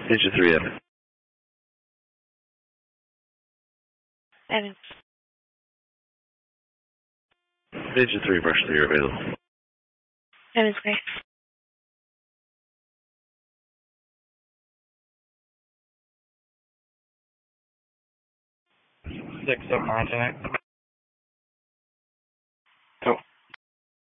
Ninja 3 Evan. Evan. Ninja 3 Marshall, you're available. Evan's clear. Six up Martinet.